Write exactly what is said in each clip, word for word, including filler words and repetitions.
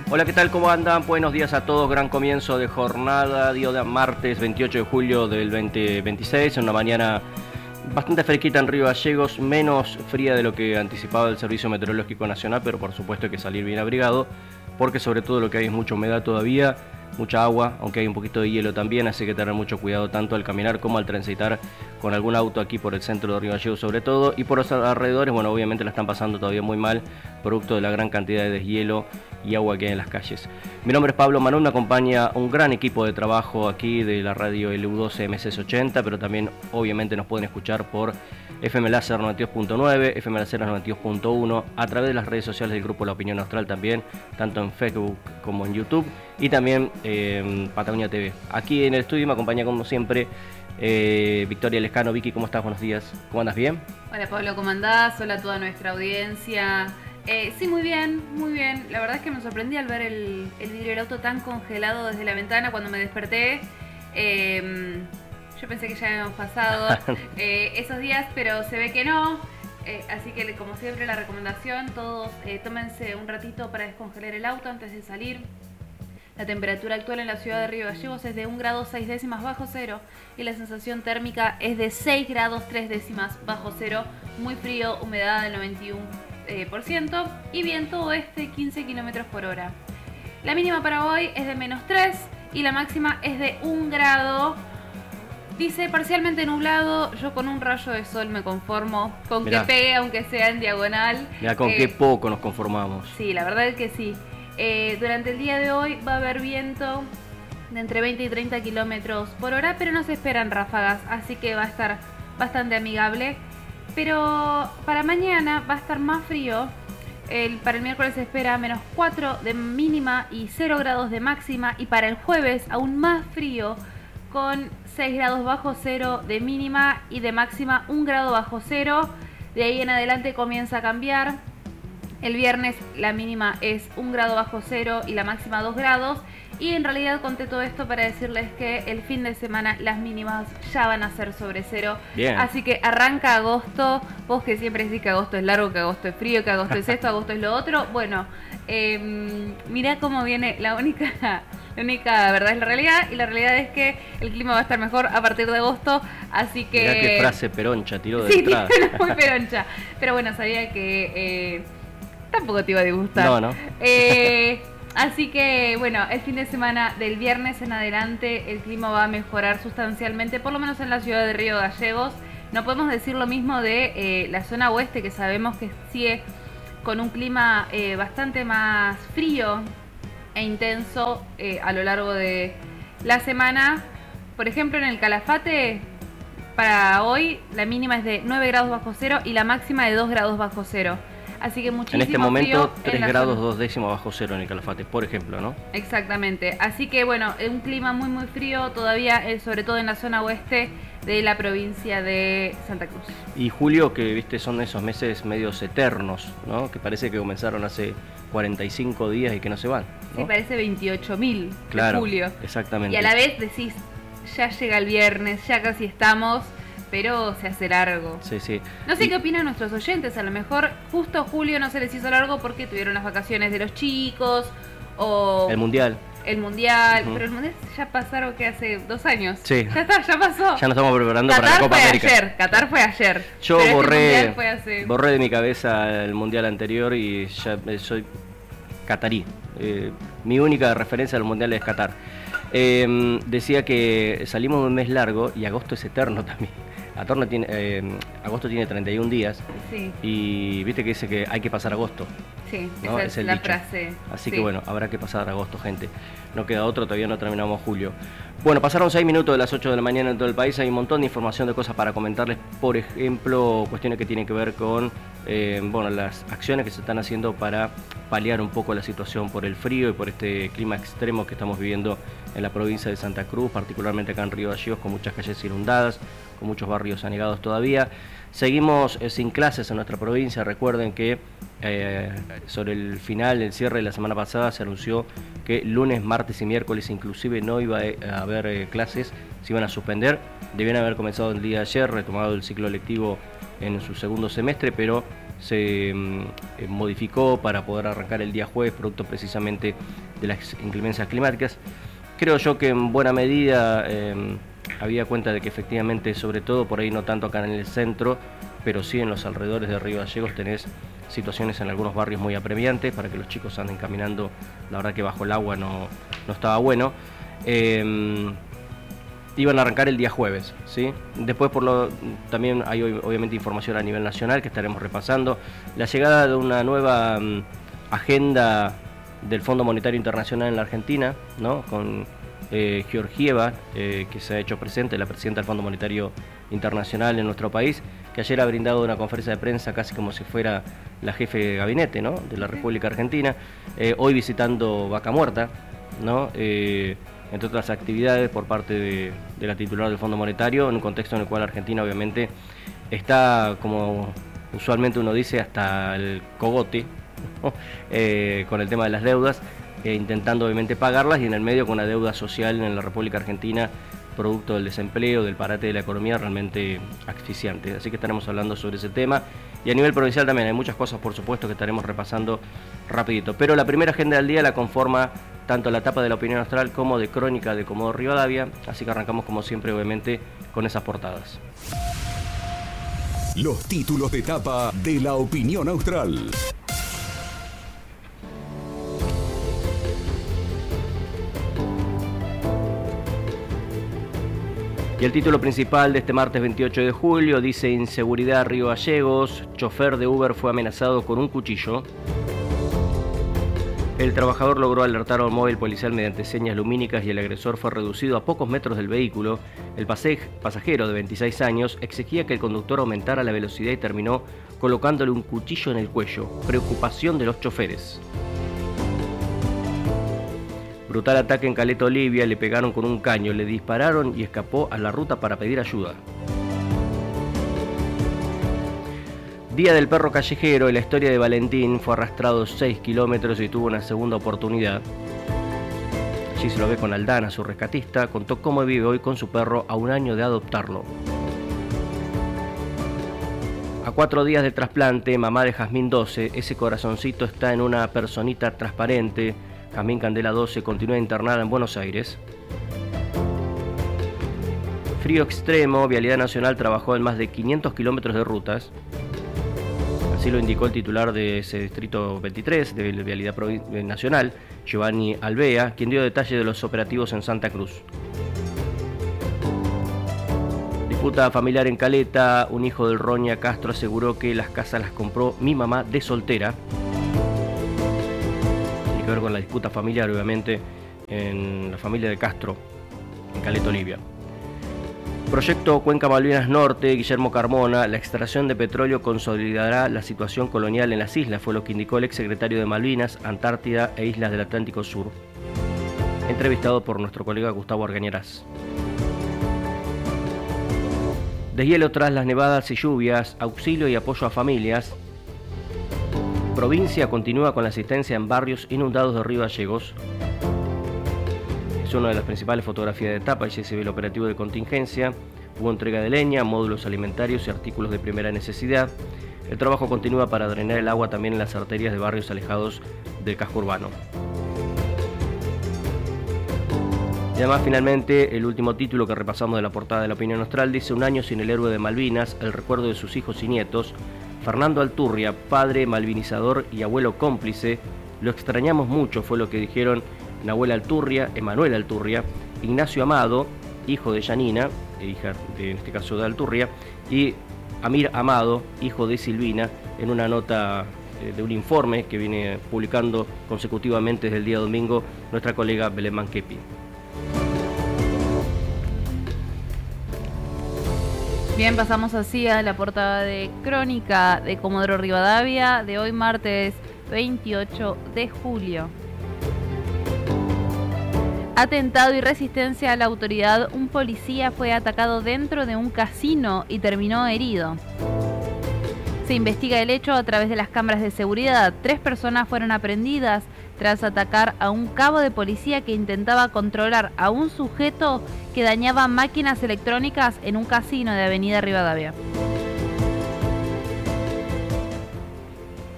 Hola, ¿qué tal? ¿Cómo andan? Buenos días a todos. Gran comienzo de jornada, día de martes veintiocho de julio del veinte veintiséis, en una mañana bastante fresquita en Río Gallegos, menos fría de lo que anticipaba el Servicio Meteorológico Nacional, pero por supuesto hay que salir bien abrigado, porque sobre todo lo que hay es mucha humedad todavía, mucha agua, aunque hay un poquito de hielo también, así que tener mucho cuidado tanto al caminar como al transitar con algún auto aquí por el centro de Río Gallegos sobre todo, y por los alrededores, bueno, obviamente la están pasando todavía muy mal, producto de la gran cantidad de deshielo y agua que hay en las calles. Mi nombre es Pablo Manón, me acompaña un gran equipo de trabajo aquí de la radio L U doce M C S ochenta, pero también obviamente nos pueden escuchar por F M Láser noventa y dos punto nueve, F M Láser noventa y dos punto uno, a través de las redes sociales del grupo La Opinión Austral también, tanto en Facebook como en YouTube, y también eh, en Patagonia T V. Aquí en el estudio me acompaña como siempre eh, Victoria Lescano. Vicky, ¿cómo estás? Buenos días. ¿Cómo andas? ¿Bien? Hola Pablo, ¿cómo andás? Hola a toda nuestra audiencia. Eh, sí, muy bien, muy bien. La verdad es que me sorprendí al ver el, el vidrio del auto tan congelado desde la ventana cuando me desperté. Eh, yo pensé que ya habíamos pasado eh, esos días, pero se ve que no. Eh, así que, como siempre, la recomendación, todos eh, tómense un ratito para descongelar el auto antes de salir. La temperatura actual en la ciudad de Río Gallegos es de un grado seis décimas bajo cero y la sensación térmica es de seis grados tres décimas bajo cero. Muy frío, humedad del noventa y uno por ciento y viento oeste quince kilómetros por hora. La mínima para hoy es de menos tres y la máxima es de un grado. Dice parcialmente nublado, yo con un rayo de sol me conformo, con Mirá. que pegue aunque sea en diagonal. Mirá con eh, qué poco nos conformamos. Sí, la verdad es que sí. Eh, durante el día de hoy va a haber viento de entre veinte y treinta kilómetros por hora, pero no se esperan ráfagas, así que va a estar bastante amigable. Pero para mañana va a estar más frío. El, para el miércoles se espera menos cuatro de mínima y cero grados de máxima. Y para el jueves aún más frío, con seis grados bajo cero de mínima y de máxima un grado bajo cero. De ahí en adelante comienza a cambiar. El viernes la mínima es un grado bajo cero y la máxima dos grados. Y en realidad conté todo esto para decirles que el fin de semana las mínimas ya van a ser sobre cero. Bien. Así que arranca agosto. Vos que siempre decís que agosto es largo, que agosto es frío, que agosto es esto, agosto es lo otro. Bueno, eh, mirá cómo viene la única, la única verdad es la realidad. Y la realidad es que el clima va a estar mejor a partir de agosto. Así que... Mirá qué frase peroncha tiró de sí, entrada. muy peroncha. Pero bueno, sabía que eh, tampoco te iba a disgustar. No, no. Eh... Así que, bueno, el fin de semana del viernes en adelante el clima va a mejorar sustancialmente, por lo menos en la ciudad de Río Gallegos. No podemos decir lo mismo de eh, la zona oeste, que sabemos que sigue con un clima eh, bastante más frío e intenso eh, a lo largo de la semana. Por ejemplo, en el Calafate, para hoy la mínima es de nueve grados bajo cero y la máxima de dos grados bajo cero. Así que muchísimo en este momento frío tres en grados zona. dos décimas bajo cero en el Calafate, por ejemplo, ¿no? Exactamente. Así que bueno, un clima muy muy frío todavía, eh, sobre todo en la zona oeste de la provincia de Santa Cruz. Y julio, que viste, son esos meses medios eternos, ¿no? Que parece que comenzaron hace cuarenta y cinco días y que no se van, ¿no? Sí, parece veintiocho mil claro, de julio. Exactamente. Y a la vez decís, ya llega el viernes, ya casi estamos, pero se hace largo. Sí, sí. No sé y... qué opinan nuestros oyentes, a lo mejor justo julio no se les hizo largo porque tuvieron las vacaciones de los chicos o... El mundial. El mundial, uh-huh. pero el mundial ya pasaron que hace dos años. Sí. Ya está, ya pasó. Ya nos estamos preparando Qatar para la Copa fue América. Ayer. Qatar fue ayer. Yo pero borré, este fue hace... borré de mi cabeza el mundial anterior y ya soy catarí. Eh, mi única referencia al mundial es Qatar. Eh, decía que salimos de un mes largo y agosto es eterno también. Agosto tiene, eh, agosto tiene treinta y un días. Sí. Y viste que dice que hay que pasar agosto. Sí, ¿no? esa es es el la dicho. frase. Así sí. que bueno, habrá que pasar agosto, gente. No queda otro, todavía no terminamos julio. Bueno, pasaron seis minutos de las ocho de la mañana en todo el país. Hay un montón de información, de cosas para comentarles. Por ejemplo, cuestiones que tienen que ver con eh, bueno, las acciones que se están haciendo para paliar un poco la situación por el frío y por este clima extremo que estamos viviendo en la provincia de Santa Cruz, particularmente acá en Río Gallegos, con muchas calles inundadas, con muchos barrios anegados todavía. Seguimos eh, sin clases en nuestra provincia. Recuerden que eh, sobre el final, el cierre de la semana pasada, se anunció que lunes, martes y miércoles inclusive no iba a haber eh, clases, se iban a suspender. Debían haber comenzado el día de ayer, retomado el ciclo lectivo en su segundo semestre, pero se eh, modificó para poder arrancar el día jueves, producto precisamente de las inclemencias climáticas. Creo yo que en buena medida eh, había cuenta de que efectivamente, sobre todo por ahí no tanto acá en el centro, pero sí en los alrededores de Río Gallegos tenés situaciones en algunos barrios muy apremiantes para que los chicos anden caminando. La verdad que bajo el agua no, no estaba bueno. Eh, iban a arrancar el día jueves, ¿sí? Después por lo, también hay obviamente información a nivel nacional que estaremos repasando. La llegada de una nueva um, agenda del Fondo Monetario Internacional en la Argentina, ¿no? Con eh, Georgieva, eh, que se ha hecho presente, la presidenta del Fondo Monetario Internacional en nuestro país, que ayer ha brindado una conferencia de prensa casi como si fuera la jefe de gabinete, ¿no? De la República Argentina, eh, hoy visitando Vaca Muerta, ¿no? Eh, entre otras actividades por parte de, de la titular del Fondo Monetario, en un contexto en el cual Argentina obviamente está, como usualmente uno dice, hasta el cogote, ¿no? eh, con el tema de las deudas, eh, intentando obviamente pagarlas, y en el medio con una deuda social en la República Argentina, producto del desempleo, del parate de la economía, realmente asfixiante. Así que estaremos hablando sobre ese tema. Y a nivel provincial también hay muchas cosas, por supuesto, que estaremos repasando rapidito. Pero la primera agenda del día la conforma tanto la etapa de la opinión austral como de crónica de Comodoro Rivadavia. Así que arrancamos como siempre, obviamente, con esas portadas. Los títulos de etapa de la opinión austral. Y el título principal de este martes veintiocho de julio dice: inseguridad Río Gallegos, chofer de Uber fue amenazado con un cuchillo. El trabajador logró alertar a un móvil policial mediante señas lumínicas y el agresor fue reducido a pocos metros del vehículo. El pasajero de veintiséis años exigía que el conductor aumentara la velocidad y terminó colocándole un cuchillo en el cuello. Preocupación de los choferes. Brutal ataque en Caleta Olivia, le pegaron con un caño, le dispararon y escapó a la ruta para pedir ayuda. Día del perro callejero, la historia de Valentín, fue arrastrado seis kilómetros y tuvo una segunda oportunidad. Allí se lo ve con Aldana, su rescatista, contó cómo vive hoy con su perro a un año de adoptarlo. A cuatro días del trasplante, mamá de Jazmín doce, ese corazoncito está en una personita transparente. Jazmín Candela doce continúa internada en Buenos Aires. Frío extremo, Vialidad Nacional trabajó en más de quinientos kilómetros de rutas. Así lo indicó el titular de ese distrito veintitrés de Vialidad Nacional, Giovanni Alvea, quien dio detalles de los operativos en Santa Cruz. Disputa familiar en Caleta, un hijo del Roña Castro aseguró que las casas las compró mi mamá de soltera. Tiene que ver con la disputa familiar, obviamente, en la familia de Castro, en Caleta Olivia. Proyecto Cuenca Malvinas Norte, Guillermo Carmona, la extracción de petróleo consolidará la situación colonial en las islas, fue lo que indicó el exsecretario de Malvinas, Antártida e Islas del Atlántico Sur, entrevistado por nuestro colega Gustavo Argañarás. Deshielo tras las nevadas y lluvias, auxilio y apoyo a familias. Provincia continúa con la asistencia en barrios inundados de Río Gallegos. Es una de las principales fotografías de etapa, y se ve el operativo de contingencia. Hubo entrega de leña, módulos alimentarios y artículos de primera necesidad. El trabajo continúa para drenar el agua también en las arterias de barrios alejados del casco urbano. Y además, finalmente, el último título que repasamos de la portada de la opinión austral dice: un año sin el héroe de Malvinas, el recuerdo de sus hijos y nietos. Fernando Alturria, padre malvinizador y abuelo cómplice, lo extrañamos mucho, fue lo que dijeron Nahuel Alturria, Emanuel Alturria, Ignacio Amado, hijo de Yanina, hija de, en este caso de Alturria, y Amir Amado, hijo de Silvina, en una nota eh, de un informe que viene publicando consecutivamente desde el día domingo nuestra colega Belén Manquepi. Bien, pasamos así a la portada de crónica de Comodoro Rivadavia de hoy martes veintiocho de julio. Atentado y resistencia a la autoridad, un policía fue atacado dentro de un casino y terminó herido. Se investiga el hecho a través de las cámaras de seguridad. Tres personas fueron aprehendidas tras atacar a un cabo de policía que intentaba controlar a un sujeto que dañaba máquinas electrónicas en un casino de Avenida Rivadavia.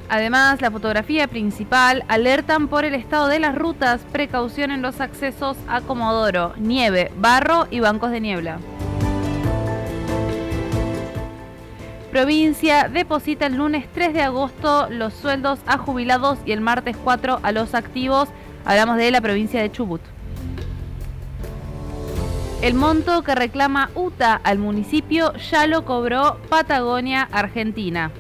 Además, la fotografía principal alertan por el estado de las rutas, precaución en los accesos a Comodoro, nieve, barro y bancos de niebla. Provincia deposita el lunes tres de agosto los sueldos a jubilados y el martes cuatro a los activos. Hablamos de la provincia de Chubut. El monto que reclama U T A al municipio ya lo cobró Patagonia Argentina.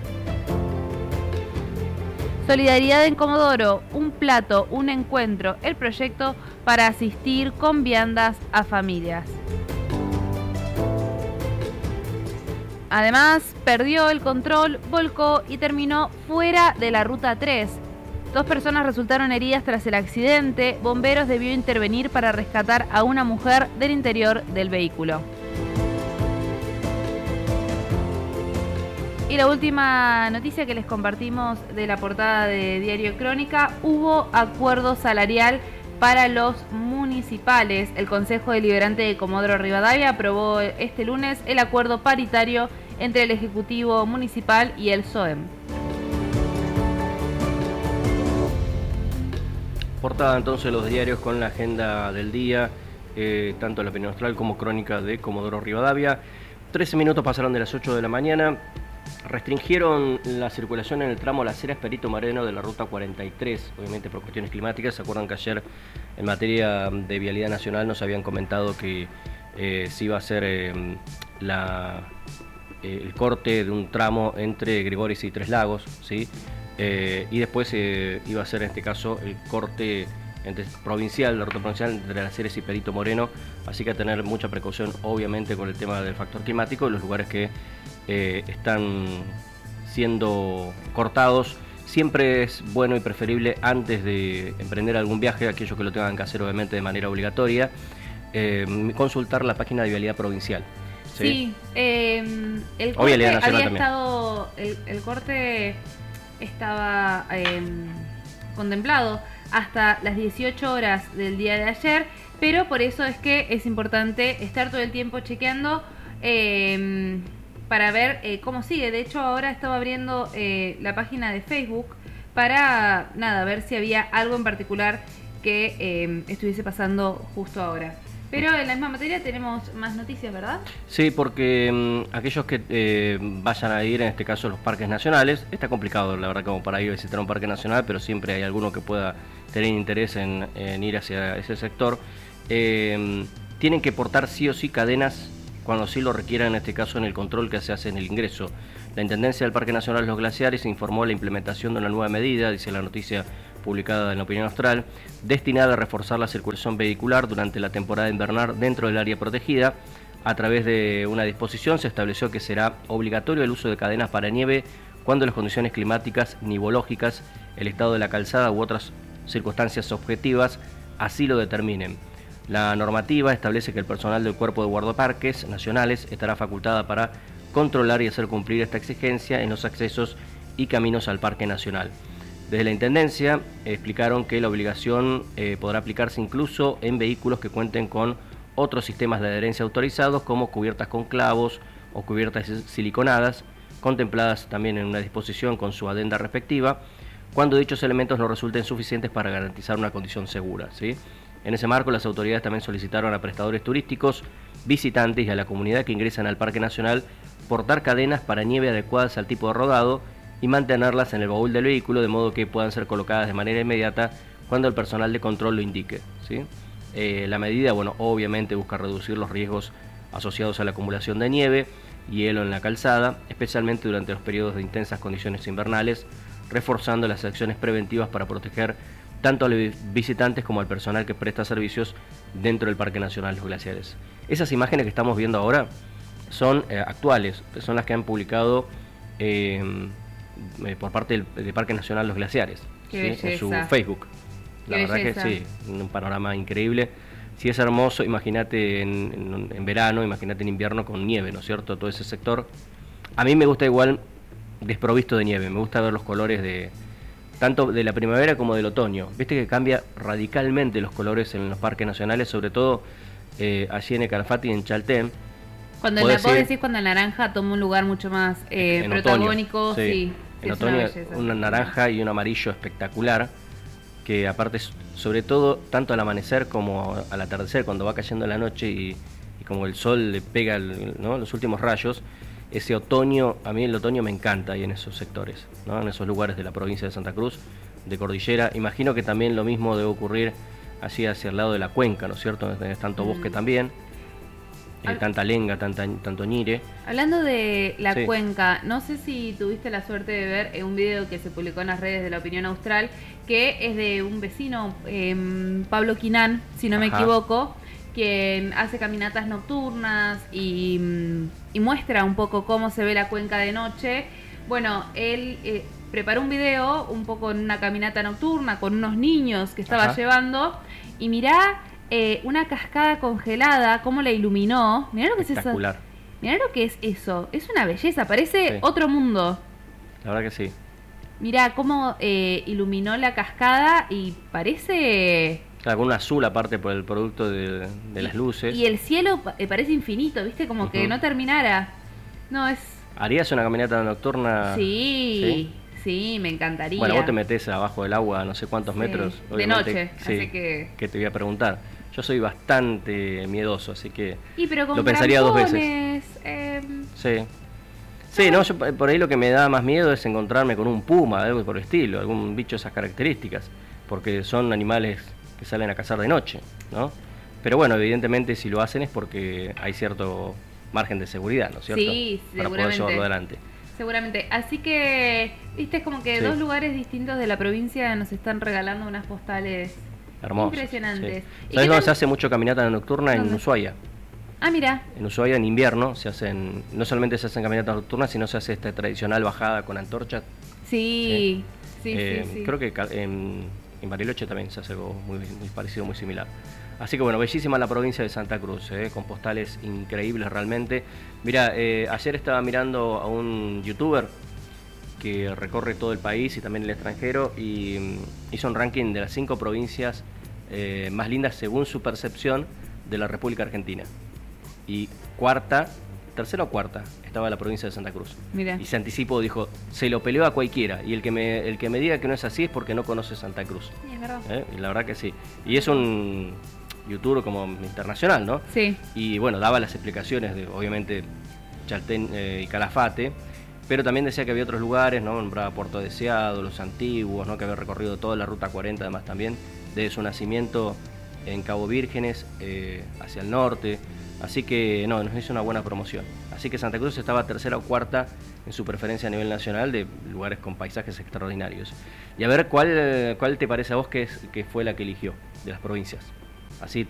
Solidaridad en Comodoro, un plato, un encuentro, el proyecto para asistir con viandas a familias. Además, perdió el control, volcó y terminó fuera de la ruta tres. Dos personas resultaron heridas tras el accidente. Bomberos debió intervenir para rescatar a una mujer del interior del vehículo. Y la última noticia que les compartimos de la portada de Diario Crónica: hubo acuerdo salarial para los municipales. El Consejo Deliberante de Comodoro Rivadavia aprobó este lunes el acuerdo paritario entre el Ejecutivo Municipal y el S O E M. Portada entonces los diarios con la agenda del día, eh, tanto La Opinión Austral como Crónica de Comodoro Rivadavia. trece minutos pasaron de las ocho de la mañana. Restringieron la circulación en el tramo Las Heras Perito Moreno de la ruta cuarenta y tres, obviamente por cuestiones climáticas. Se acuerdan que ayer en materia de vialidad nacional nos habían comentado que eh, se iba a hacer eh, la, eh, el corte de un tramo entre Gregoris y Tres Lagos, ¿sí? Eh, y después eh, iba a ser en este caso el corte entre provincial, la ruta provincial entre Las Heras y Perito Moreno, así que a tener mucha precaución obviamente con el tema del factor climático, los lugares que eh, están siendo cortados. Siempre es bueno y preferible, antes de emprender algún viaje, aquellos que lo tengan que hacer obviamente de manera obligatoria, eh, consultar la página de Vialidad Provincial. Sí, sí eh, el corte había también. estado, el, el corte estaba eh, contemplado hasta las dieciocho horas del día de ayer, pero por eso es que es importante estar todo el tiempo chequeando eh, para ver eh, cómo sigue. De hecho, ahora estaba abriendo eh, la página de Facebook para nada ver si había algo en particular que eh, estuviese pasando justo ahora. Pero en la misma materia tenemos más noticias, ¿verdad? Sí, porque um, aquellos que eh, vayan a ir, en este caso los parques nacionales, está complicado la verdad como para ir a visitar un parque nacional, pero siempre hay alguno que pueda tener interés en, en ir hacia ese sector. Eh, tienen que portar sí o sí cadenas cuando sí lo requieran, en este caso en el control que se hace en el ingreso. La Intendencia del Parque Nacional Los Glaciares informó la implementación de una nueva medida, dice la noticia publicada en La Opinión Austral, destinada a reforzar la circulación vehicular durante la temporada invernal dentro del área protegida. A través de una disposición se estableció que será obligatorio el uso de cadenas para nieve cuando las condiciones climáticas, nivológicas, el estado de la calzada u otras circunstancias objetivas así lo determinen. La normativa establece que el personal del Cuerpo de Guardaparques Nacionales estará facultada para controlar y hacer cumplir esta exigencia en los accesos y caminos al Parque Nacional. Desde la Intendencia eh, explicaron que la obligación eh, podrá aplicarse incluso en vehículos que cuenten con otros sistemas de adherencia autorizados, como cubiertas con clavos o cubiertas siliconadas, contempladas también en una disposición con su adenda respectiva, cuando dichos elementos no resulten suficientes para garantizar una condición segura, ¿sí? En ese marco, las autoridades también solicitaron a prestadores turísticos, visitantes y a la comunidad que ingresan al Parque Nacional portar cadenas para nieve adecuadas al tipo de rodado y mantenerlas en el baúl del vehículo, de modo que puedan ser colocadas de manera inmediata cuando el personal de control lo indique, ¿sí? Eh, la medida, bueno, obviamente busca reducir los riesgos asociados a la acumulación de nieve y hielo en la calzada, especialmente durante los periodos de intensas condiciones invernales, reforzando las acciones preventivas para proteger tanto a los visitantes como al personal que presta servicios dentro del Parque Nacional Los Glaciares. Esas imágenes que estamos viendo ahora son eh, actuales, son las que han publicado eh, eh, por parte del, del Parque Nacional Los Glaciares, ¿sí? En su Facebook. La Qué verdad belleza. que sí, un panorama increíble. Si es hermoso, imagínate en, en, en verano, imagínate en invierno con nieve, ¿no es cierto? Todo ese sector. A mí me gusta igual desprovisto de nieve, me gusta ver los colores de tanto de la primavera como del otoño. Viste que cambia radicalmente los colores en los parques nacionales, sobre todo eh, allí en el Calafate y en Chaltén. Cuando la, vos decís cuando el naranja toma un lugar mucho más eh, en protagónico, otoño, sí. sí. En es una otoño belleza. un naranja y un amarillo espectacular, que aparte, sobre todo, tanto al amanecer como al atardecer, cuando va cayendo la noche y, y como el sol le pega el, ¿no? los últimos rayos, ese otoño, a mí el otoño me encanta ahí en esos sectores, ¿no? En esos lugares de la provincia de Santa Cruz, de Cordillera. Imagino que también lo mismo debe ocurrir así hacia el lado de la cuenca, ¿no es cierto? Donde tenés tanto bosque Mm. también, eh, Al- tanta lenga, tanta, tanto ñire. Hablando de la Sí. cuenca, no sé si tuviste la suerte de ver eh, un video que se publicó en las redes de La Opinión Austral, que es de un vecino, eh, Pablo Quinán, si no me Ajá. equivoco, quien hace caminatas nocturnas y, mm, y muestra un poco cómo se ve la cuenca de noche. Bueno, él eh, preparó un video un poco en una caminata nocturna con unos niños que estaba Ajá. llevando, y mirá eh, una cascada congelada, cómo la iluminó. Mirá lo que es eso. Espectacular, Mirá lo que es eso, es una belleza, parece Sí. otro mundo. la verdad que sí. Mirá cómo eh, iluminó la cascada y parece... Claro, con un azul aparte por el producto de, de las luces. Y el cielo pa- eh, parece infinito, ¿viste? Como que Ujú. no terminara. No, es... ¿Harías una caminata nocturna? Sí, sí, me encantaría. Bueno, vos te metés abajo del agua a no sé cuántos Sí, metros. de obviamente, noche, sí, así que- que te voy a preguntar. Yo soy bastante miedoso, así que Y pero con lo pensaría dos veces. crampones, em, sí. Sí, no, yo por ahí lo que me da más miedo es encontrarme con un puma, algo por el estilo, algún bicho de esas características, porque son animales que salen a cazar de noche, ¿no? Pero bueno, evidentemente si lo hacen es porque hay cierto margen de seguridad, ¿no es cierto? Sí, Para poder seguramente. llevarlo adelante. seguramente. Así que, viste, es como que Sí. dos lugares distintos de la provincia nos están regalando unas postales Hermoso. impresionantes. sí. ¿Y ¿Sabes qué dónde tal- se hace mucho caminata nocturna? En ¿Dónde? Ushuaia. Ah, mira. En Ushuaia en invierno se hacen, no solamente se hacen caminatas nocturnas, sino se hace esta tradicional bajada con antorchas. Sí, sí, Eh, sí, sí. Creo que ca- en, en Bariloche también se hace algo muy, muy parecido, muy similar. Así que bueno, bellísima la provincia de Santa Cruz, eh, con postales increíbles realmente. Mira, eh, ayer estaba mirando a un youtuber que recorre todo el país y también el extranjero y mm, hizo un ranking de las cinco provincias eh, más lindas según su percepción de la República Argentina. Y cuarta, tercera o cuarta, estaba la provincia de Santa Cruz. Mira. Y se anticipó, dijo, se lo peleó a cualquiera. Y el que me, el que me diga que no es así es porque no conoce Santa Cruz. Sí, es verdad. ¿Eh? Y la verdad que sí. Y es un youtuber como internacional, ¿no? Sí. Y bueno, daba las explicaciones de, obviamente, Chaltén eh, y Calafate, pero también decía que había otros lugares, ¿no? Nombraba Puerto Deseado, Los Antiguos, ¿no? Que había recorrido toda la Ruta cuarenta, además también, desde su nacimiento en Cabo Vírgenes, eh, hacia el norte. Así que, no, nos hizo una buena promoción. Así que Santa Cruz estaba tercera o cuarta en su preferencia a nivel nacional de lugares con paisajes extraordinarios. Y a ver, ¿cuál, eh, cuál te parece a vos que, es, que fue la que eligió de las provincias? Así,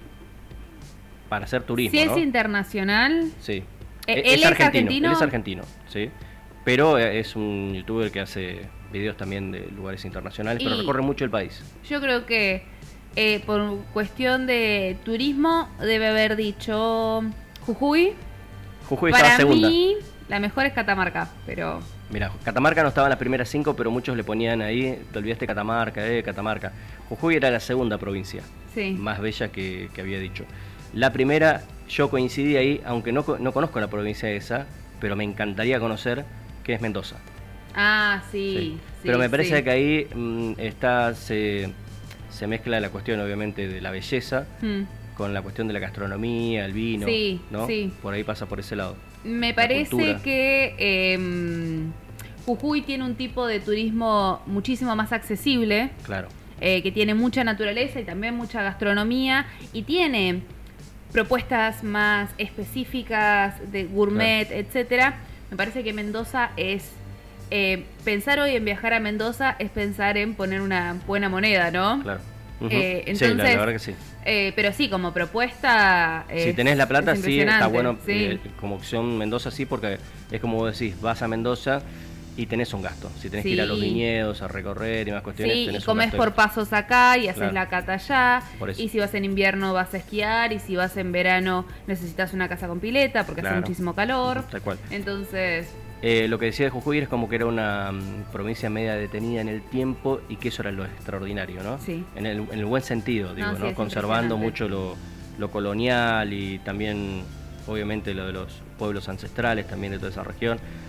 para hacer turismo, Si es ¿no? internacional, Sí. Eh, E- ¿él es argentino? Él es argentino, sí. Pero eh, es un youtuber que hace videos también de lugares internacionales, pero Y- recorre mucho el país. yo creo que eh, por cuestión de turismo debe haber dicho Jujuy. Jujuy estaba Para segunda. mí, la mejor es Catamarca, pero Mira, Catamarca no estaba en las primeras cinco, pero muchos le ponían ahí, te olvidaste Catamarca, eh, Catamarca. Jujuy era la segunda provincia, sí. más bella que, que había dicho. La primera, yo coincidí ahí, aunque no, co- no conozco la provincia esa, pero me encantaría conocer, que es Mendoza. Ah, sí. Sí. sí, Pero me parece sí. que ahí mm, está se, se mezcla la cuestión, obviamente, de la belleza Mm. con la cuestión de la gastronomía, el vino, Sí, ¿no? sí. Por ahí pasa por ese lado. Me la parece cultura. que eh, Jujuy tiene un tipo de turismo muchísimo más accesible, Claro. eh, que tiene mucha naturaleza y también mucha gastronomía, y tiene propuestas más específicas de gourmet, etcétera. Me parece que Mendoza es eh, pensar hoy en viajar a Mendoza es pensar en poner una buena moneda, ¿no? Claro. Ujú. Eh, sí, la- la, entonces, verdad que sí. Eh, pero sí, como propuesta. Si es- tenés la plata, es sí, está impresionante, bueno. sí. eh, como opción Mendoza, sí, porque es como vos decís, vas a Mendoza y tenés un gasto. Si tenés que ir a los Sí. viñedos, a recorrer y más cuestiones, Sí, y tenés un comes gasto por extra. pasos acá y haces Claro. la cata allá. Por eso. Y si vas en invierno vas a esquiar. Y si vas en verano necesitas una casa con pileta porque Claro. hace muchísimo calor. Tal cual. Entonces, Eh, lo que decía de Jujuy es como que era una mm, provincia media detenida en el tiempo y que eso era lo extraordinario, ¿no? Sí. En el, en el buen sentido, digo, No, ¿no? sí, es Conservando impresionante. mucho lo, lo colonial y también, obviamente, lo de los pueblos ancestrales también de toda esa región.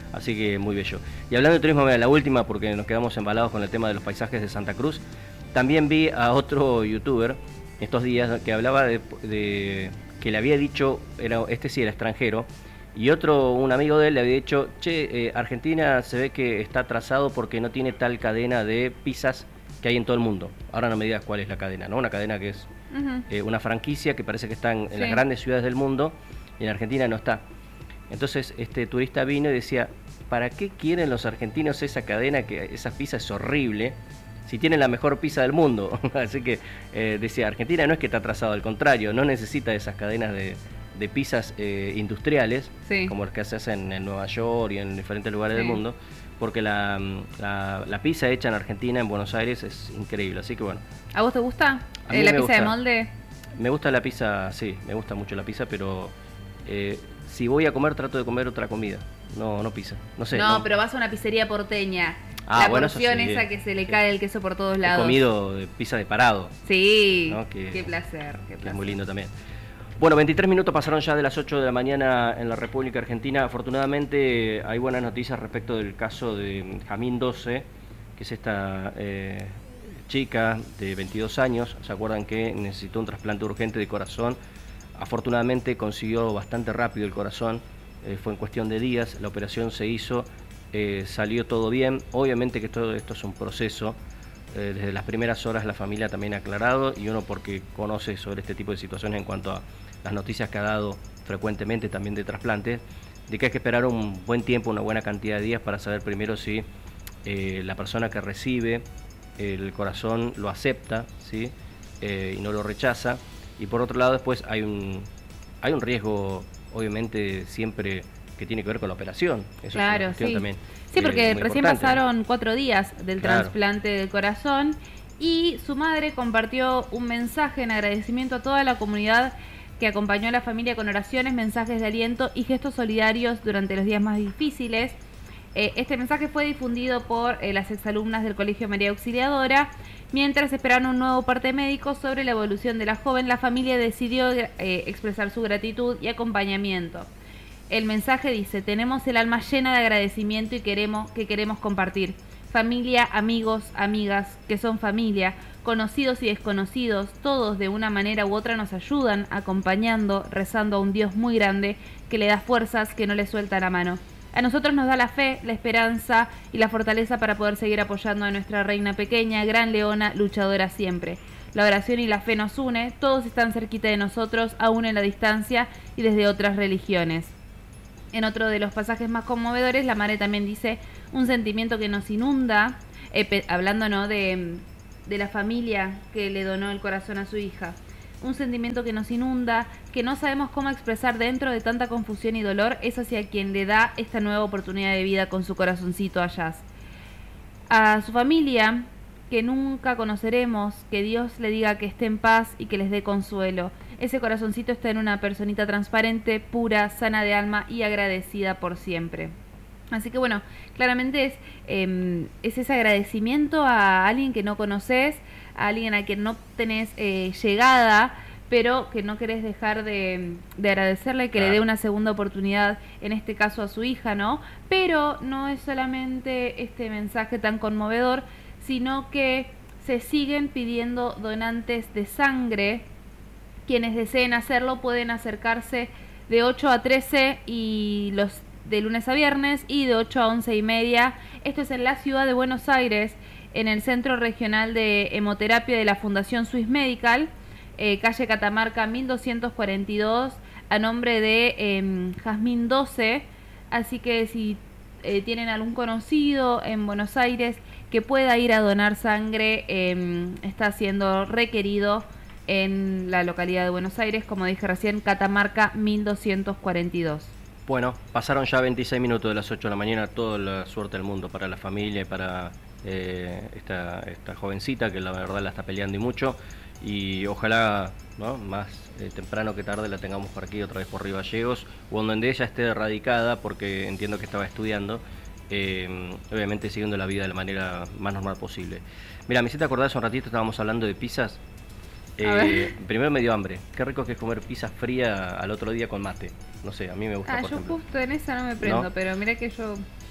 Así que muy bello. Y hablando de turismo, mira, la última, porque nos quedamos embalados con el tema de los paisajes de Santa Cruz, también vi a otro youtuber estos días que hablaba de, de que le había dicho, era, este sí era extranjero, y otro, un amigo de él le había dicho, che, eh, Argentina se ve que está atrasado porque no tiene tal cadena de pizzas que hay en todo el mundo. Ahora no me digas cuál es la cadena, ¿no? Una cadena que es uh-huh. eh, una franquicia que parece que está en, en sí. las grandes ciudades del mundo, y en Argentina no está. Entonces este turista vino y decía, ¿para qué quieren los argentinos esa cadena? Que esa pizza es horrible, si tienen la mejor pizza del mundo. Así que eh, decía, Argentina no es que está atrasado, al contrario, no necesita esas cadenas de, de pizzas eh, industriales, sí. como las que se hacen en Nueva York y en diferentes lugares sí. del mundo, porque la, la, la pizza hecha en Argentina, en Buenos Aires, es increíble. Así que bueno. ¿A vos te gusta eh, la pizza gusta. de molde? Me gusta la pizza, sí, me gusta mucho la pizza, pero eh, si voy a comer, trato de comer otra comida, no, no pizza. No sé. No, no. pero vas a una pizzería porteña. Ah, la bueno, porción sí, esa que se le sí. cae el queso por todos lados. He comido de pizza de parado. Sí, ¿no? que, qué placer. Qué que placer. es muy lindo también. Bueno, veintitrés minutos pasaron ya de las ocho de la mañana en la República Argentina. Afortunadamente hay buenas noticias respecto del caso de Jamín doce, que es esta eh, chica de veintidós años. ¿Se acuerdan que necesitó un trasplante urgente de corazón? Afortunadamente consiguió bastante rápido el corazón, eh, fue en cuestión de días, la operación se hizo. Eh, salió todo bien. Obviamente que todo esto es un proceso. Eh, desde las primeras horas la familia también ha aclarado, y uno porque conoce sobre este tipo de situaciones en cuanto a las noticias que ha dado frecuentemente también de trasplantes, de que hay que esperar un buen tiempo, una buena cantidad de días para saber primero si eh, la persona que recibe el corazón lo acepta, ¿sí? eh, y no lo rechaza, y por otro lado después hay un, hay un riesgo obviamente siempre que tiene que ver con la operación. Eso claro, es una cuestión sí. también. Sí, porque eh, recién importante. pasaron cuatro días del Claro. trasplante del corazón, y su madre compartió un mensaje en agradecimiento a toda la comunidad que acompañó a la familia con oraciones, mensajes de aliento y gestos solidarios durante los días más difíciles. Eh, este mensaje fue difundido por eh, las exalumnas del Colegio María Auxiliadora. Mientras esperaron un nuevo parte médico sobre la evolución de la joven, la familia decidió eh, expresar su gratitud y acompañamiento. El mensaje dice: tenemos el alma llena de agradecimiento y queremos que queremos compartir. Familia, amigos, amigas, que son familia, conocidos y desconocidos, todos de una manera u otra nos ayudan, acompañando, rezando a un Dios muy grande que le da fuerzas, que no le suelta la mano. A nosotros nos da la fe, la esperanza y la fortaleza para poder seguir apoyando a nuestra reina pequeña, gran leona, luchadora siempre. La oración y la fe nos une, todos están cerquita de nosotros, aún en la distancia y desde otras religiones. En otro de los pasajes más conmovedores, la madre también dice un sentimiento que nos inunda, eh, pe- hablando ¿no? de, de la familia que le donó el corazón a su hija. Un sentimiento que nos inunda, que no sabemos cómo expresar dentro de tanta confusión y dolor, es hacia quien le da esta nueva oportunidad de vida con su corazoncito a Jazz. A su familia, que nunca conoceremos, que Dios le diga que esté en paz y que les dé consuelo. Ese corazoncito está en una personita transparente, pura, sana de alma y agradecida por siempre. Así que bueno, claramente es, eh, es ese agradecimiento a alguien que no conoces, a alguien a quien no tenés eh, llegada, pero que no querés dejar de, de agradecerle, que claro. le dé una segunda oportunidad, en este caso a su hija, ¿no? Pero no es solamente este mensaje tan conmovedor, sino que se siguen pidiendo donantes de sangre. Quienes deseen hacerlo pueden acercarse de ocho a trece y los de lunes a viernes, y de ocho a once y media. Esto es en la ciudad de Buenos Aires, en el Centro Regional de Hemoterapia de la Fundación Swiss Medical, eh, calle Catamarca mil doscientos cuarenta y dos, a nombre de eh, Jazmín doce. Así que si eh, tienen algún conocido en Buenos Aires que pueda ir a donar sangre, eh, está siendo requerido en la localidad de Buenos Aires, como dije recién, Catamarca mil doscientos cuarenta y dos. Bueno, pasaron ya veintiséis minutos de las ocho de la mañana, toda la suerte del mundo para la familia y para eh, esta, esta jovencita que la verdad la está peleando y mucho, y ojalá, ¿no?, más eh, temprano que tarde la tengamos por aquí otra vez por Río Gallegos, o donde ella esté erradicada, porque entiendo que estaba estudiando, eh, obviamente siguiendo la vida de la manera más normal posible. Mira, me hiciste acordar hace un ratito, estábamos hablando de pizzas. Eh, primero me dio hambre. Qué rico que es comer pizza fría al otro día con mate. No sé, a mí me gusta. Ah, por yo ejemplo. justo en esa no me prendo, ¿No? pero mira que yo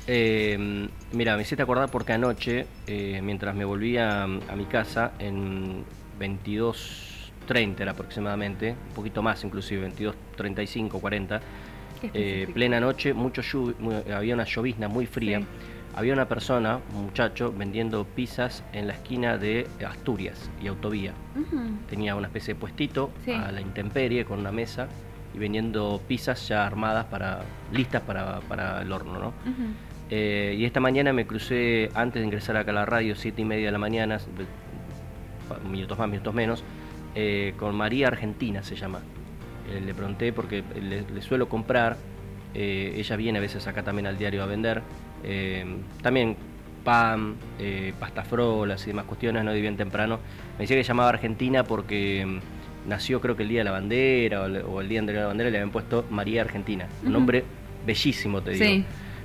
Eh, mira, me hiciste acordar porque anoche, eh, mientras me volvía a, a mi casa, en veintidós treinta era aproximadamente, un poquito más inclusive, veintidós treinta y cinco, cuarenta, eh, plena noche, mucho lluv- muy, había una llovizna muy fría. Sí. Había una persona, un muchacho, vendiendo pizzas en la esquina de Asturias y Autovía. Ujú. Tenía una especie de puestito Sí. a la intemperie con una mesa y vendiendo pizzas ya armadas, para listas para, para el horno, ¿no? Ujú. Eh, y esta mañana me crucé, antes de ingresar acá a la radio, siete y media de la mañana, minutos más, minutos menos, eh, con María Argentina se llama. Eh, le pregunté porque le, le suelo comprar, eh, ella viene a veces acá también al diario a vender, eh, también pan, eh, pastafrolas y demás cuestiones, no, de bien temprano. Me decía que se llamaba Argentina porque mm, nació creo que el día de la bandera o el, o el día anterior a la bandera le habían puesto María Argentina, un Ujú. nombre bellísimo, te digo. Sí.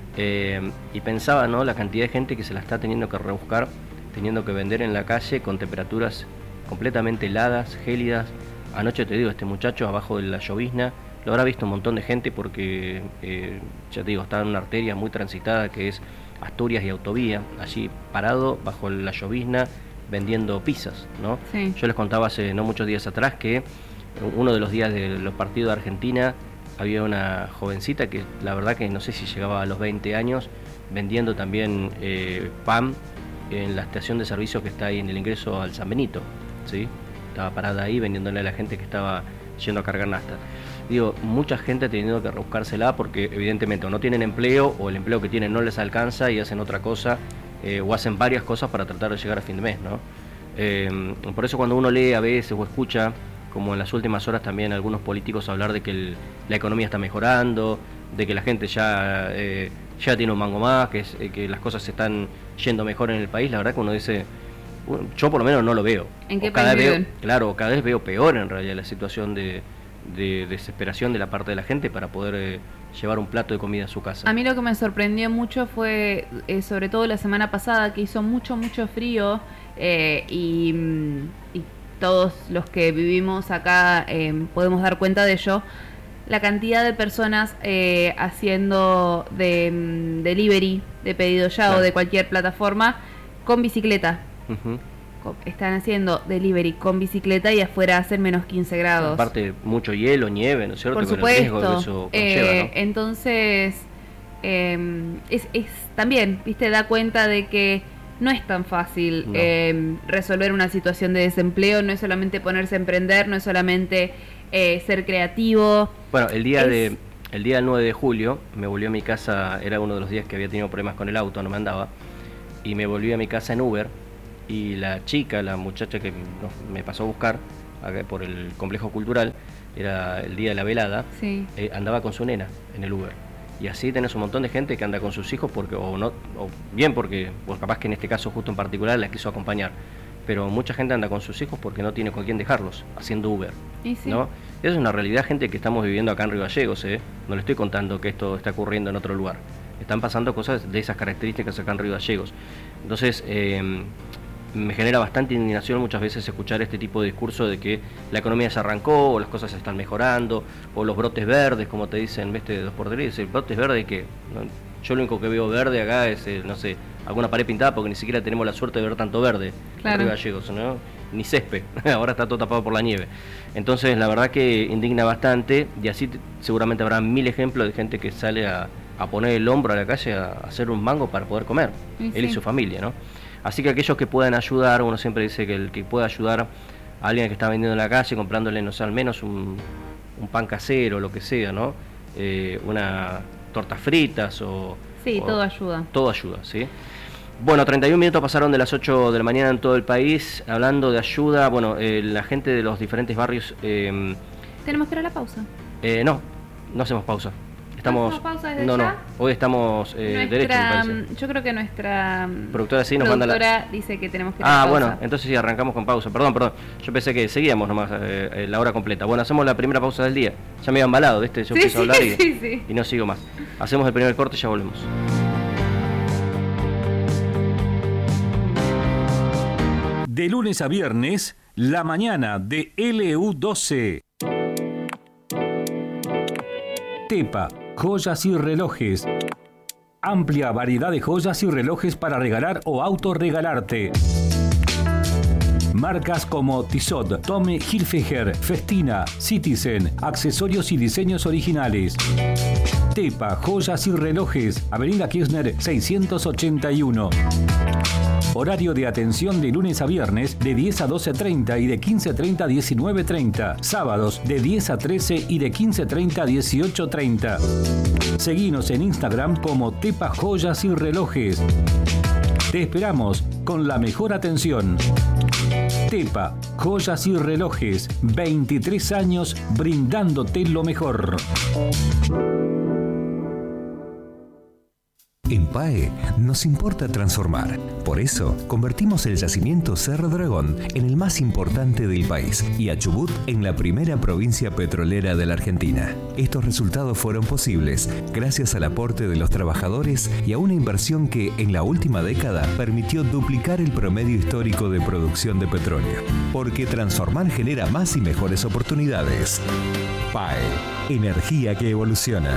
Eh, y pensaba, ¿no?, la cantidad de gente que se la está teniendo que rebuscar, teniendo que vender en la calle con temperaturas completamente heladas, gélidas. Anoche, te digo, este muchacho abajo de la llovizna, lo habrá visto un montón de gente porque, eh, ya te digo, está en una arteria muy transitada que es Asturias y Autovía, allí parado bajo la llovizna vendiendo pizzas, ¿no? Sí. Yo les contaba hace no muchos días atrás que uno de los días de los partidos de Argentina había una jovencita que la verdad que no sé si llegaba a los veinte años, vendiendo también eh, pan en la estación de servicio que está ahí en el ingreso al San Benito, ¿sí? Estaba parada ahí vendiéndole a la gente que estaba yendo a cargar nafta. Digo, mucha gente ha tenido que rebuscársela porque evidentemente o no tienen empleo o el empleo que tienen no les alcanza y hacen otra cosa, eh, o hacen varias cosas para tratar de llegar a fin de mes, ¿no? Eh, por eso cuando uno lee a veces o escucha, como en las últimas horas también algunos políticos hablar de que el, la economía está mejorando, de que la gente ya eh, ya tiene un mango más, que, es, eh, que las cosas se están yendo mejor en el país, la verdad que uno dice, bueno, yo por lo menos no lo veo. ¿En qué O cada país vez veo, viven? claro, cada vez veo peor en realidad la situación de, de desesperación de la parte de la gente para poder eh, llevar un plato de comida a su casa. A mí lo que me sorprendió mucho fue, eh, sobre todo la semana pasada, que hizo mucho, mucho frío eh, y, mm, y todos los que vivimos acá eh, podemos dar cuenta de ello, la cantidad de personas eh, haciendo de mm, delivery, de pedido ya Claro. o de cualquier plataforma con bicicleta. Ujú. Co- Están haciendo delivery con bicicleta y afuera hacen menos quince grados. Aparte, mucho hielo, nieve, ¿no es cierto? Por Con el riesgo que supuesto. eso conlleva, Eh, ¿no? Entonces, eh, es, es también, viste, da cuenta de que no es tan fácil No. eh, resolver una situación de desempleo, no es solamente ponerse a emprender, no es solamente eh, ser creativo. Bueno, el día Es- de el día del nueve de julio me volví a mi casa, era uno de los días que había tenido problemas con el auto, no me andaba, y me volví a mi casa en Uber, y la chica, la muchacha que nos- me pasó a buscar acá por el complejo cultural, era el día de la velada, Sí. eh, andaba con su nena en el Uber. Y así tenés un montón de gente que anda con sus hijos porque, o no, o bien porque, pues capaz que en este caso justo en particular la quiso acompañar, pero mucha gente anda con sus hijos porque no tiene con quién dejarlos, haciendo Uber, Y sí. ¿no? Esa es una realidad, gente, que estamos viviendo acá en Río Gallegos, ¿eh? No le estoy contando que esto está ocurriendo en otro lugar. Están pasando cosas de esas características acá en Río Gallegos. Entonces, eh, me genera bastante indignación muchas veces escuchar este tipo de discurso de que la economía se arrancó, o las cosas se están mejorando, o los brotes verdes, como te dicen, ¿viste? De dos por tres, el brotes verde que no, yo lo único que veo verde acá es, eh, no sé, alguna pared pintada, porque ni siquiera tenemos la suerte de ver tanto verde Claro. en Río Gallegos, ¿no? Ni césped, ahora está todo tapado por la nieve. Entonces, la verdad que indigna bastante, y así t- seguramente habrá mil ejemplos de gente que sale a, a poner el hombro a la calle a, a hacer un mango para poder comer, Y él y sí. su familia, ¿no? Así que aquellos que puedan ayudar, uno siempre dice que el que pueda ayudar a alguien que está vendiendo en la calle, comprándole, no sé, al menos un, un pan casero, lo que sea, ¿no? Eh, una tortas fritas o... Sí, o- todo ayuda. Todo ayuda, ¿sí? Bueno, treinta y un minutos pasaron de las ocho de la mañana en todo el país, hablando de ayuda. Bueno, eh, la gente de los diferentes barrios... Eh, Tenemos que ir a la pausa. eh, no, no hacemos pausa. Estamos... ¿Hacemos pausa desde no, no, ya? hoy estamos eh, derechos, me Nuestra, parece. yo creo que nuestra mm, Productora sí nos manda la... productora dice que tenemos que ir a la Ah, pausa. bueno, entonces sí, arrancamos con pausa. Perdón, perdón. Yo pensé que seguíamos nomás eh, eh, la hora completa. Bueno, hacemos la primera pausa del día. Ya me había embalado, ¿viste? Yo Sí, empiezo a sí, hablar y, sí, sí. y no sigo más. Hacemos el primer corte y ya volvemos. De lunes a viernes, la mañana de L U doce. Tepa, joyas y relojes. Amplia variedad de joyas y relojes para regalar o autorregalarte. Marcas como Tissot, Tommy Hilfiger, Festina, Citizen, accesorios y diseños originales. Tepa, joyas y relojes, Avenida Kirchner seiscientos ochenta y uno. Horario de atención de lunes a viernes de diez a doce treinta y de quince treinta a diecinueve treinta. Sábados de diez a trece y de quince treinta a dieciocho treinta. Seguinos en Instagram como Tepa Joyas y Relojes. Te esperamos con la mejor atención. Tepa, joyas y relojes, veintitrés años brindándote lo mejor. En P A E nos importa transformar. Por eso, convertimos el yacimiento Cerro Dragón en el más importante del país y a Chubut en la primera provincia petrolera de la Argentina. Estos resultados fueron posibles gracias al aporte de los trabajadores y a una inversión que, en la última década, permitió duplicar el promedio histórico de producción de petróleo. Porque transformar genera más y mejores oportunidades. P A E, energía que evoluciona.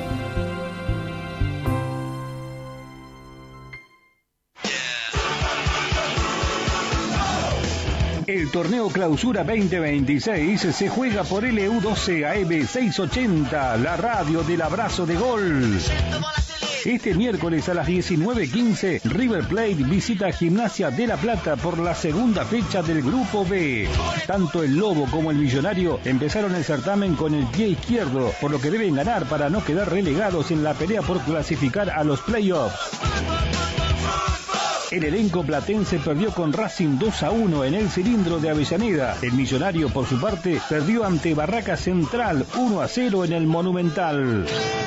El torneo Clausura veinte veintiséis se juega por L U doce A M seiscientos ochenta, la radio del abrazo de gol. Este miércoles a las diecinueve quince, River Plate visita Gimnasia de La Plata por la segunda fecha del Grupo B. Tanto el Lobo como el Millonario empezaron el certamen con el pie izquierdo, por lo que deben ganar para no quedar relegados en la pelea por clasificar a los playoffs. El elenco platense perdió con Racing dos a uno en el Cilindro de Avellaneda. El Millonario, por su parte, perdió ante Barraca Central uno a cero en el Monumental.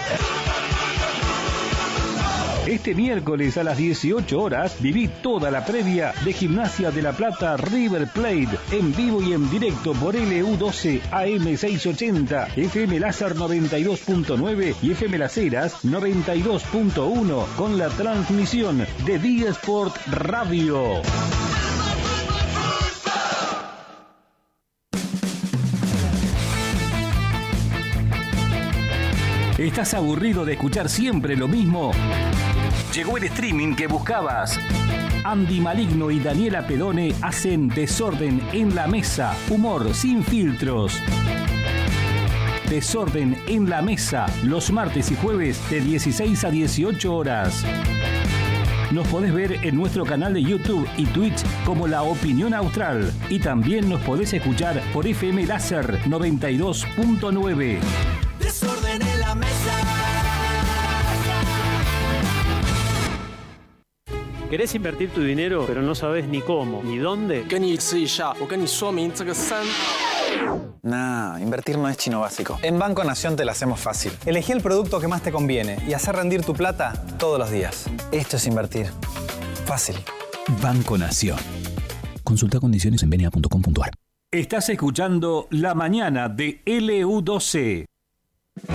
Este miércoles a las dieciocho horas viví toda la previa de Gimnasia de La Plata River Plate en vivo y en directo por L U doce A M seiscientos ochenta, F M Láser noventa y dos punto nueve y F M Las Heras noventa y dos punto uno con la transmisión de Día Sport Radio. ¿Estás aburrido de escuchar siempre lo mismo? Llegó el streaming que buscabas. Andy Maligno y Daniela Pedone hacen Desorden en la Mesa, humor sin filtros. Desorden en la Mesa, los martes y jueves de dieciséis a dieciocho horas. Nos podés ver en nuestro canal de YouTube y Twitch como La Opinión Austral. Y también nos podés escuchar por F M Láser noventa y dos punto nueve. Desorden en la mesa. ¿Querés invertir tu dinero, pero no sabes ni cómo, ni dónde? Nah, invertir no es chino básico. En Banco Nación te lo hacemos fácil. Elegí el producto que más te conviene y hacer rendir tu plata todos los días. Esto es invertir. Fácil. Banco Nación. Consulta condiciones en b n a punto com punto a r. Estás escuchando La Mañana de L U doce.